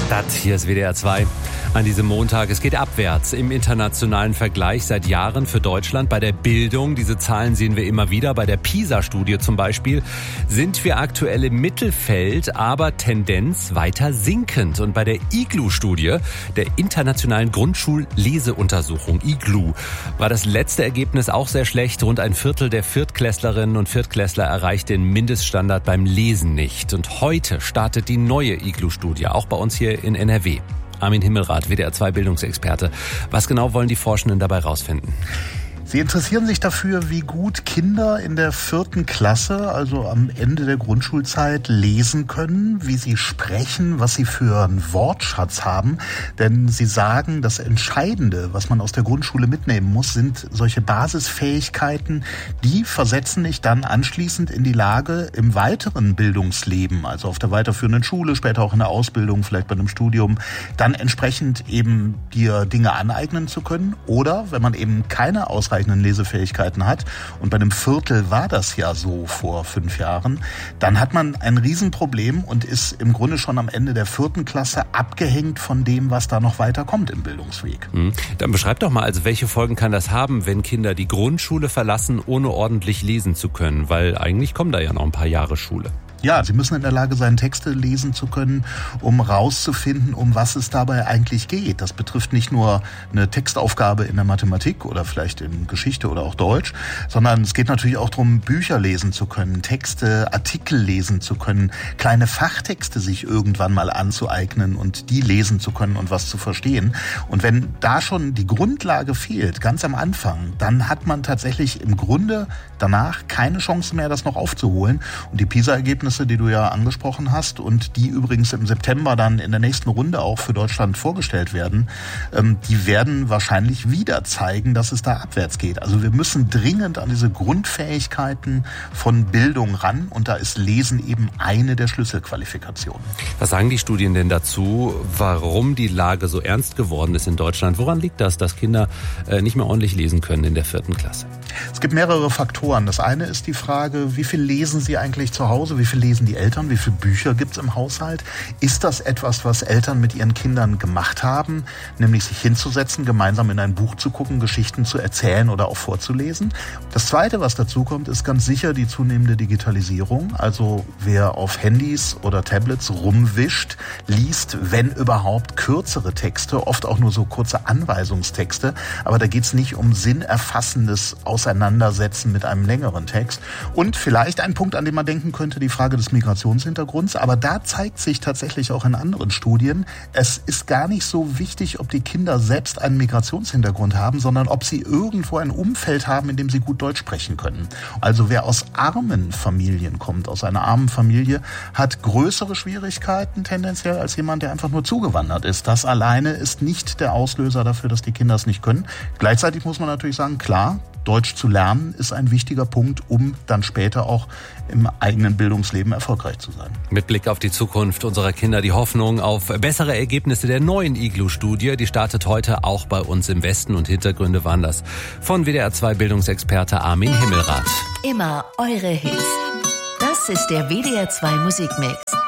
Das hier ist WDR 2 an diesem Montag. Es geht abwärts im internationalen Vergleich seit Jahren für Deutschland. Bei der Bildung, diese Zahlen sehen wir immer wieder, bei der PISA-Studie zum Beispiel, sind wir aktuell im Mittelfeld, aber Tendenz weiter sinkend. Und bei der IGLU-Studie, der internationalen Grundschulleseuntersuchung, IGLU, war das letzte Ergebnis auch sehr schlecht. Rund ein Viertel der Viertklässlerinnen und Viertklässler erreicht den Mindeststandard beim Lesen nicht. Und heute startet die neue IGLU-Studie, auch bei uns hier in NRW. Armin Himmelrath, WDR 2 Bildungsexperte. Was genau wollen die Forschenden dabei rausfinden? Sie interessieren sich dafür, wie gut Kinder in der 4. Klasse, also am Ende der Grundschulzeit, lesen können, wie sie sprechen, was sie für einen Wortschatz haben. Denn sie sagen, das Entscheidende, was man aus der Grundschule mitnehmen muss, sind solche Basisfähigkeiten, die versetzen dich dann anschließend in die Lage, im weiteren Bildungsleben, also auf der weiterführenden Schule, später auch in der Ausbildung, vielleicht bei einem Studium, dann entsprechend eben dir Dinge aneignen zu können. Oder, wenn man eben keine ausreichenden Lesefähigkeiten hat, und bei einem Viertel war das ja so vor 5 Jahren, dann hat man ein Riesenproblem und ist im Grunde schon am Ende der 4. Klasse abgehängt von dem, was da noch weiter kommt im Bildungsweg. Dann beschreib doch mal, also welche Folgen kann das haben, wenn Kinder die Grundschule verlassen, ohne ordentlich lesen zu können? Weil eigentlich kommen da ja noch ein paar Jahre Schule. Ja, sie müssen in der Lage sein, Texte lesen zu können, um rauszufinden, um was es dabei eigentlich geht. Das betrifft nicht nur eine Textaufgabe in der Mathematik oder vielleicht in Geschichte oder auch Deutsch, sondern es geht natürlich auch darum, Bücher lesen zu können, Texte, Artikel lesen zu können, kleine Fachtexte sich irgendwann mal anzueignen und die lesen zu können und was zu verstehen. Und wenn da schon die Grundlage fehlt, ganz am Anfang, dann hat man tatsächlich im Grunde danach keine Chance mehr, das noch aufzuholen. Und die PISA-Ergebnisse, die du ja angesprochen hast und die übrigens im September dann in der nächsten Runde auch für Deutschland vorgestellt werden, die werden wahrscheinlich wieder zeigen, dass es da abwärts geht. Also wir müssen dringend an diese Grundfähigkeiten von Bildung ran und da ist Lesen eben eine der Schlüsselqualifikationen. Was sagen die Studien denn dazu, warum die Lage so ernst geworden ist in Deutschland? Woran liegt das, dass Kinder nicht mehr ordentlich lesen können in der 4. Klasse? Es gibt mehrere Faktoren. Das eine ist die Frage, wie viel lesen Sie eigentlich zu Hause? Wie viel lesen die Eltern? Wie viele Bücher gibt es im Haushalt? Ist das etwas, was Eltern mit ihren Kindern gemacht haben? Nämlich sich hinzusetzen, gemeinsam in ein Buch zu gucken, Geschichten zu erzählen oder auch vorzulesen. Das Zweite, was dazu kommt, ist ganz sicher die zunehmende Digitalisierung. Also wer auf Handys oder Tablets rumwischt, liest, wenn überhaupt, kürzere Texte, oft auch nur so kurze Anweisungstexte. Aber da geht es nicht um sinnerfassendes Auseinandersetzen mit einem längeren Text. Und vielleicht ein Punkt, an den man denken könnte, die Frage des Migrationshintergrunds. Aber da zeigt sich tatsächlich auch in anderen Studien, es ist gar nicht so wichtig, ob die Kinder selbst einen Migrationshintergrund haben, sondern ob sie irgendwo ein Umfeld haben, in dem sie gut Deutsch sprechen können. Also wer aus armen Familien kommt, aus einer armen Familie, hat größere Schwierigkeiten tendenziell als jemand, der einfach nur zugewandert ist. Das alleine ist nicht der Auslöser dafür, dass die Kinder es nicht können. Gleichzeitig muss man natürlich sagen, klar, Deutsch zu lernen ist ein wichtiger Punkt, um dann später auch im eigenen Bildungsleben erfolgreich zu sein. Mit Blick auf die Zukunft unserer Kinder, die Hoffnung auf bessere Ergebnisse der neuen IGLU-Studie, die startet heute auch bei uns im Westen, und Hintergründe waren das von WDR 2 Bildungsexperte Armin Himmelrath. Immer eure Hits. Das ist der WDR 2 Musikmix.